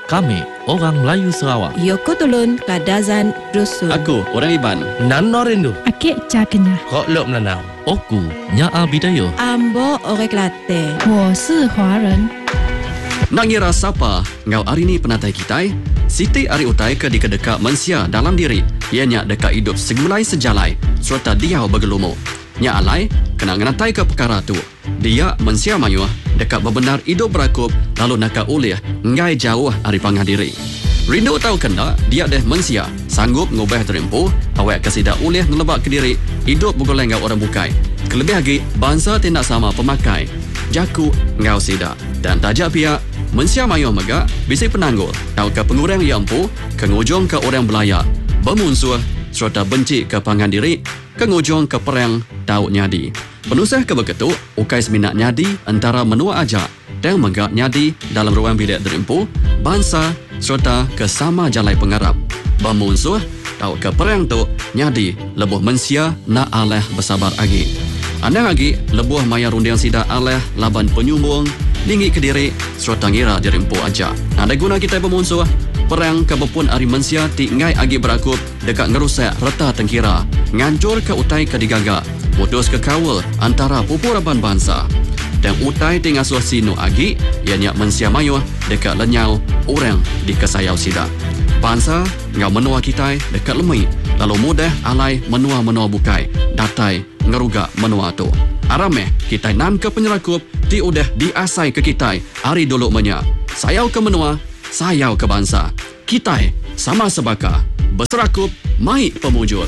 Kami, orang Melayu Sarawak. Yoko Tulun, Kadazan, Dusun. Aku, orang Iban. Nano Rindu. Akik Cakenya. Kok Lok Menanau. Oku, Nyaa Bidayo. Ambo Orek Latte. 我是华人。 Nak ngira siapa ngau hari ni penatai kita? Siti ari utai ke di kedeka mensia dalam diri. Ianya dekat hidup segulai sejalai serta dia bergelumu. Nya alai kena ngenatai ke perkara tu. Dia mensia mayuh dekat bebenar hidup berakup lalu nak ulih ngai jauh ari pangah diri. Rindu tahu kena dia deh mensia sanggup ngubah terimpu awak kesida ulih ngelebak ke diri hidup bergoleng ngau orang bukai. Kelebih lagi bangsa tindak sama pemakai. Jaku ngau sida dan tajak pihak mensia mayuh megak bisi penanggul tahu ke pengurang yang empu ke ngujung ke orang belayar bermusuh serta benci ke pangan diri ke ngujung ke perang tahu nyadi penusah ke beketuk ukai seminat nyadi antara menua aja dan megak nyadi dalam ruang bilik derimpu bangsa serta ke sama jalai pengarap bermusuh tahu ke perang tu nyadi lebuh mensia nak aleh bersabar lagi anda lagi lebuh maya runding sida aleh laban penyumbung tinggi ke diri serta ngira dirimpu aja. Ada guna kita bermusuh perang kebepun ari mensia ti ngai agi berakup dekat ngerusak reta tengkira ngancur ke utai ke digaga putus ke kawal antara pupuraban bangsa dan utai ti ngasuh sinu agi ianya mensia mayuh dekat lenyau orang di kesayau sida bangsa ngau menua kita dekat lemai lalu mudah alai menua-menua bukai datai ngerugak menua tu arameh kita nan ke penyerakup ti udah diasai ke kita hari dulu menya sayau ke menua sayau ke bangsa kita sama sebaka berserakup mai pemujur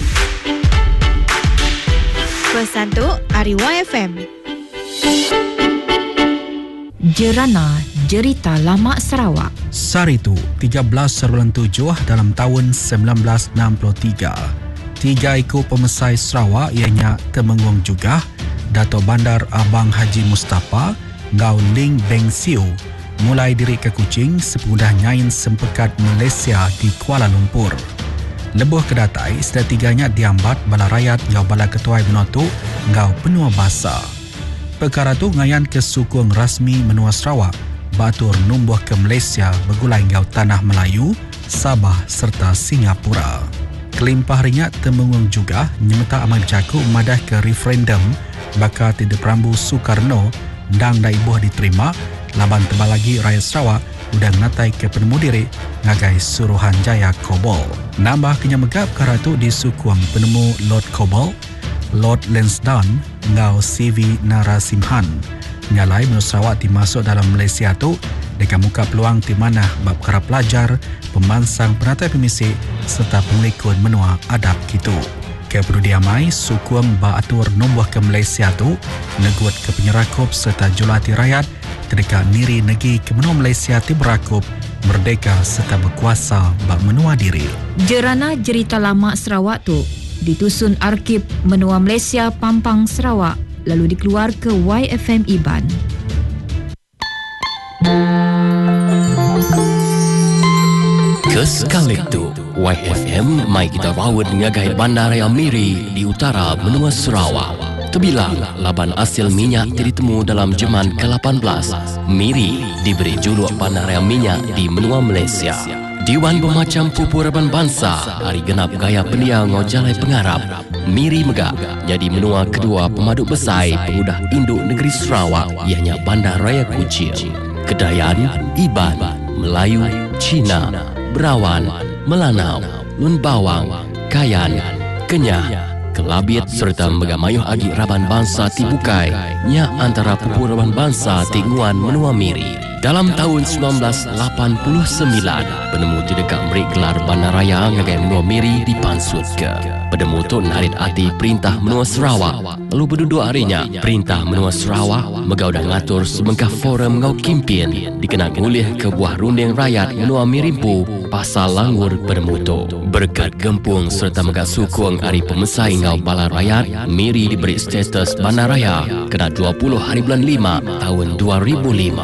Pesan tu Ari YFM. Jerana Jerita Lama Sarawak. Saritu 13/7 dalam tahun 1963. 3 ekor pemesai Sarawak ianya Temenggung juga Dato' Bandar Abang Haji Mustafa Ngau Ling Beng Siu mulai diri ke Kuching sepudah nyain sempekat Malaysia di Kuala Lumpur. Lebuh kedatai sedatiganya diambat bala rakyat ngau bala ketuai benotu ngau penua basa. Perkara tu ngayan ke sukung rasmi menua Sarawak batur numbuh ke Malaysia bergulai ngau tanah Melayu, Sabah serta Singapura. Kelimpah ringat Temenggung juga nyemeta amat jaku madah ke referendum bakal tidak Rambu Soekarno dan daibuh diterima laban tebal lagi rakyat Sarawak udang natai ke penemu diri ngagai Suruhanjaya Kobol. Nambah kenyamegap perkara tu di sukuang penemu Lord Kobol, Lord Lansdowne ngau CV Narasimhan. Nyalai menurut Sarawak dimasuk dalam Malaysia tu dekat muka peluang di mana bab perkara pelajar, pemansang penatai pemisik serta pengelikun menua adab gitu. Keperlu diamai sukuang baatur numbuh ke Malaysia tu negut ke penyerakup serta julati rakyat ketika niri negeri ke menua Malaysia ti berakup merdeka serta berkuasa bak menua diri. Jerana Jerita Lama Sarawak tu ditusun Arkib Menua Malaysia Pampang Sarawak lalu dikeluar ke YFM Iban. Kesekali tu YFM mai kita rawat ngagai Bandaraya Miri di utara menua Sarawak. Terbilang laban hasil minyak ditemu dalam zaman ke-18. Miri diberi juluk Bandaraya Minyak di menua Malaysia. Diwan bermacam pupuraban bangsa hari genap gaya pendia ngojalai pengarap. Miri megak jadi menua kedua pemaduk besar pengudah induk negeri Sarawak ianya Bandaraya Kuching. Kedayan, Iban, Melayu, Cina, Berawan, Melanau, Nun Bawang, Kayan, Kenyah, Kelabit serta megamayuh agi raban bangsa Tibukai nya antara pupuraban bangsa Tinguan menua Miri. Dalam tahun 1989, penemu di dekat merik gelar Bandaraya ngagai menua Miri dipansut ke. Penemu tu narit hati perintah menua Sarawak. Lalu berduduk harinya, perintah menua Sarawak megau dah ngatur semengkah forum ngau kimpin dikenal ngulih ke buah runding rakyat menua Mirimpu pasal langur penemu tu. Berkat gempung serta megak sukung hari pemesai ngau bala rakyat, Miri diberi status Bandaraya kena 20 hari bulan 5 tahun 2005.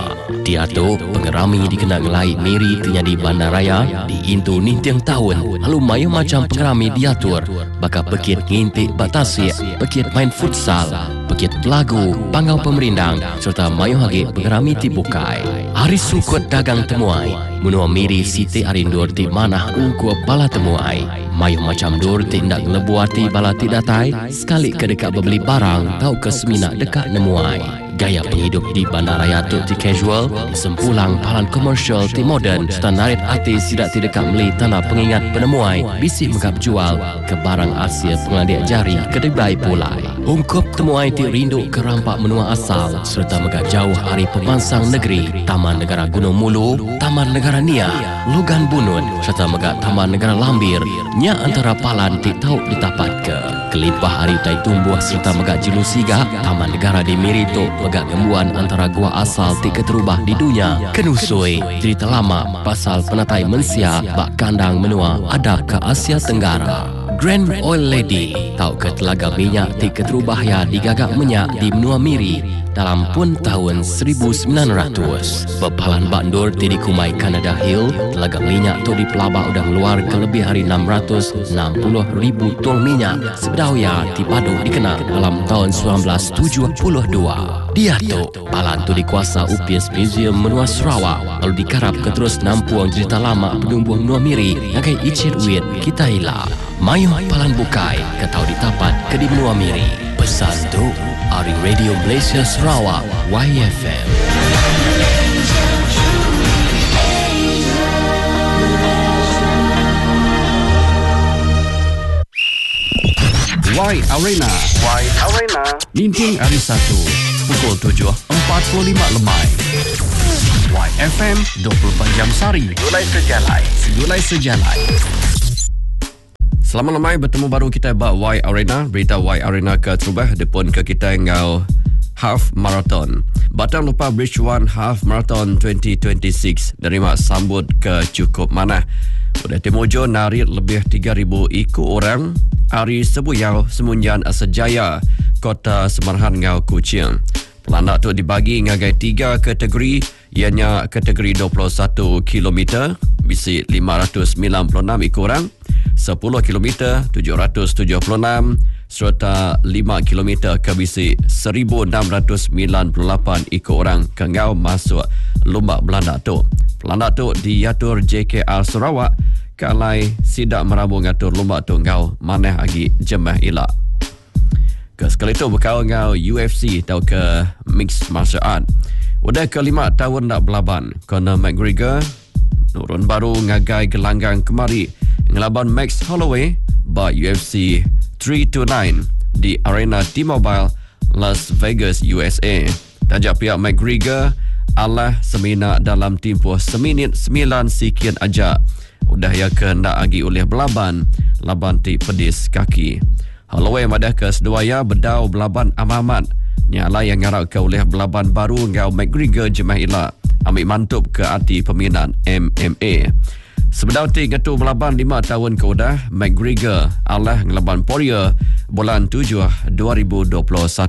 Dia tu pengerami dikenal ngelai Miri ternyadi bandaraya di Intu nintiang tahun. Lalu mayu macam pengerami diatur. Bakal pekit ngintik batasik, pekit main futsal, pekit lagu, pangau pemerindang serta mayu hagi pengerami tibukai. Hari sukut dagang temuai. Menua Miri Siti Arindur ti manah ungku bala temuai. Mayu macam dur tindak ngelebuati bala ti datai. Sekali ke dekat beli barang tau ke semina dekat nemuai. Gaya penghidup di bandaraya tu ti casual, sempulang palan komersial ti modern, serta narit artis tidak dekat beli tanah pengingat penemuai, bisik mengap jual ke barang Asia pengadiak jari kedebai pulai. Ungkup temuai ti rindu ke rampak menua asal, serta megak jauh hari pemansang negeri, Taman Negara Gunung Mulu, Taman Negara Nia, Logan Bunun, serta megak Taman Negara Lambir, nya antara palan ti tau ditapat ke. Kelimpah hari tai tumbuh serta megak Jilusiga, Taman Negara di Mirito, megak gembuan antara gua asal ti keterubah di dunia. Kenusui, cerita lama pasal penatai mensia bak kandang menua ada ke Asia Tenggara. Grand Oil Lady, tau ke telaga minyak ti keterubah ya digagak minyak di menua Miri dalam pun tahun 1900. Bepalan bandur ti di Kumai Canada Hill, telaga minyak tu di pelabak udah keluar ke lebih hari 660,000 tong minyak. Sebedauya ti padu dikenal dalam tahun 1972. Dia tu, palan tu dikuasa UPS Museum Menua Sarawak, lalu dikarap ke terus nampuang cerita lama penumbuh menua Miri ngagai icit wit kita hilang. Mayu palan bukai ketau ditapat ke di menua Miri. Pesan tu Ari Radio Malaysia Sarawak YFM. Y Arena. Ninting hari 1 pukul 7.45 lemai. YFM 24 jam sehari. Segulai sejalai. Selamat lemai bertemu baru kita bak Y Arena. Berita Y Arena ke terubah depon ke kita ngau Half Marathon. Batang lupa Bridge One Half Marathon 2026 dari mak sambut ke cukup mana. Udah temujo narik lebih 3,000 ikut orang hari sebuyau semunjan Asajaya Kota Semarahan ngau Kuching. Pelanak tu dibagi ngagai 3 kategori, ianya kategori 21 km bisi 596 ikut orang, 10 km 776 serta 5 km ke bisi 1698 ikut orang ke ngau masuk lomba Belanda tu. Pelana tu diatur JKR Sarawak kalai sidak merabu ngatur lomba tu ngau maneh agi jemah ilak. Ke sekali tu berkau ngau UFC tau ke Mixed Martial Art. Udah ke 5 tahun nak belaban. Conor McGregor nurun baru ngagai gelanggang kemari ngelaban Max Holloway ba UFC 329 di Arena T-Mobile Las Vegas USA. Tajak pihak McGregor Allah semina dalam tempoh seminit 9 sekian aja. Udah ya ke nak agi oleh belaban laban ti pedis kaki. Holloway madah ke seduaya bedau belaban amamat. Nyala yang ngarap ke oleh belaban baru ngau McGregor jemah ilak. Ambil mantup ke hati peminat MMA. Sebedau ti ngetu belaban 5 tahun ke udah, McGregor Allah ngelaban Poirier bulan 7 2021.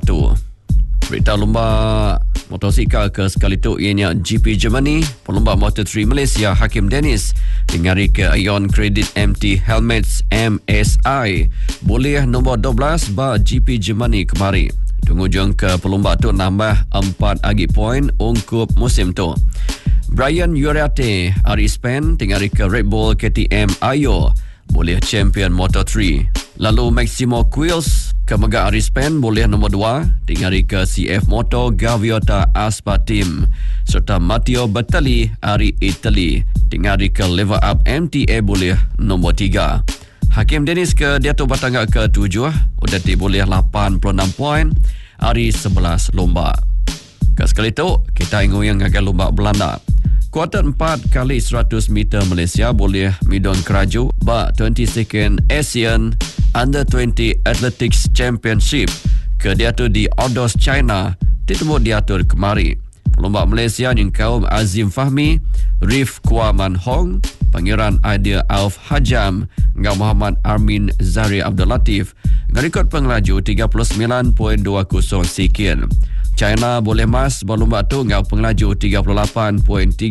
Berita lomba motosikal ke sekali tu ianya GP Germany, pelomba Moto3 Malaysia Hakim Dennis dengari ke Ion Credit MT Helmets MSI boleh nombor 12 ba GP Germany kemari. Penghujung ke pelomba tu nambah 4 agi poin ungkup musim tu. Brian Uriarte Ari Spen dengari ke Red Bull KTM Ayo boleh champion Moto3. Lalu Maximo Quills ke Mega Arispen boleh nombor 2 dengari ke CF Moto Gaviota Aspa Team serta Matteo Bertelli Ari Italy dengari ke Level Up MTA boleh nombor 3. Hakim Dennis ke Diato Batangga ke 7 udah boleh 86 poin hari 11 lomba. Ke sekali tu kita ingat yang agak lomba Belanda. Kuarter 4 kali 100 meter Malaysia boleh midon keraju ba 22nd Asian Under 20 Athletics Championship ke diatur di Ordos, China ditemu diatur kemari. Pelomba Malaysia yang kaum Azim Fahmi, Rif Kuaman Hong, Pangeran Aidil Auf Hajam, ngau Muhammad Armin Zari Abdul Latif ngerikot pengelaju 39.20 sekian. China boleh mas berlumba tu ngau pengelaju 38.38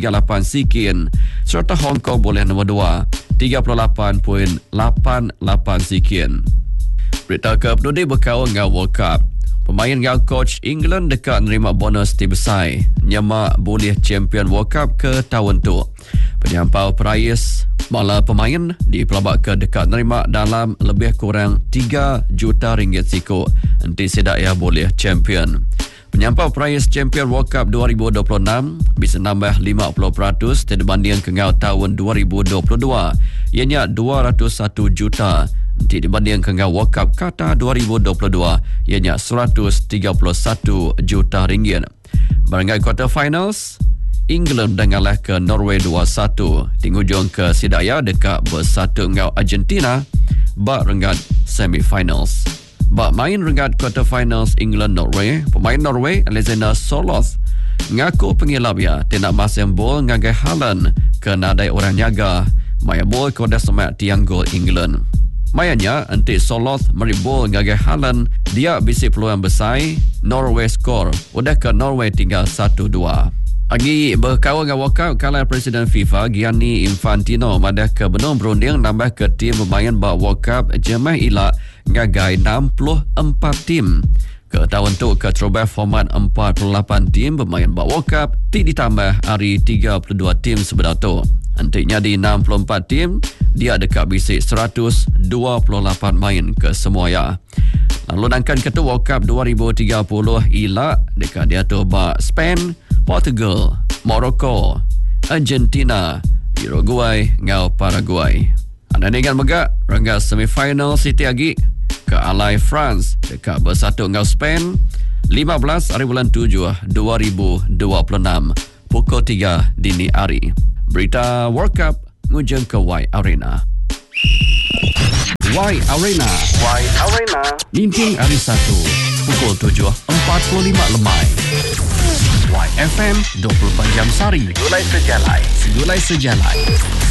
sikin. Serta Hong Kong boleh nombor 2 38.88 sikin. Berita ke penudi berkau ngau World Cup. Pemain ngau coach England dekat nerima bonus ti besar. Nyemak boleh champion World Cup ke tahun tu. Penyampau prize malah pemain dipelabak ke dekat nerima dalam lebih kurang 3 juta ringgit siku. Nanti sedak ia boleh champion. Penyampau prize champion World Cup 2026 bisa nambah 50% dibanding ke ngau tahun 2022. Ianya 201 juta. Nanti dibanding ke ngau World Cup Qatar 2022 ianya 131 juta ringgit. Barangkai quarter finals, England mengalah ke Norway 2-1. Tinghujung ke sidaya dekat bersatu ngau Argentina bak renggat semi-finals. Bak main renggat quarter finals England-Norway, pemain Norway Alexander Sørloth ngaku pengilap ya tidak masing bol ngagai Haaland ke nadai orang nyaga maya bol kodas semak tiang gol England. Mayanya nanti Sørloth meribol ngagai Haaland dia bisi peluang besar Norway skor udah ke Norway tinggal 1-2. Agi berkawan dengan World Cup kalah Presiden FIFA Gianni Infantino madah ke benung berunding nambah ke tim bermain bak World Cup jemaah ilak ngagai 64 tim. Ke tahun tu ke terubah format 48 tim bermain bak World Cup ditambah hari 32 tim sebenar tu. Nantinya di 64 tim dia dekat bisik 128 main ke semua ya. Lalu nangkan ketua World Cup 2030 ilak dekat dia tu bak Spain, Portugal, Morocco, Argentina, Uruguay ngau Paraguay. Anda dengan megak rengga semifinal City agi ke alai France dekat bersatu ngau Spain 15 hari bulan 7 2026 pukul 3 dini hari. Berita World Cup ngujung ke Y Arena. Y Arena. Y Arena. Ninting hari 1 pukul 7.45 lemai. YFM 24 jam sehari. Segulai sejalai.